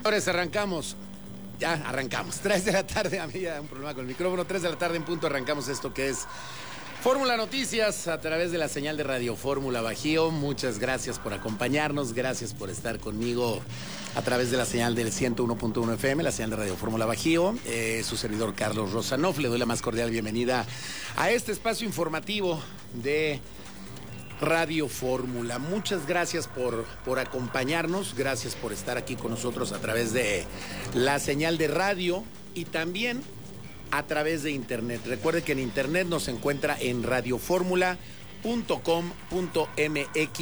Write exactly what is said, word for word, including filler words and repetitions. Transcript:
Ahora arrancamos. Ya arrancamos. tres de la tarde, a mí ya un problema con el micrófono. tres de la tarde en punto arrancamos esto que es Fórmula Noticias a través de la señal de Radio Fórmula Bajío. Muchas gracias por acompañarnos, gracias por estar conmigo a través de la señal del ciento uno punto uno F M, la señal de Radio Fórmula Bajío. Eh, su servidor Carlos Rosanov, le doy la más cordial bienvenida a este espacio informativo de Radio Fórmula. Muchas gracias por, por acompañarnos, gracias por estar aquí con nosotros a través de la señal de radio y también a través de internet. Recuerde que en internet nos encuentra en radioformula punto com punto m x.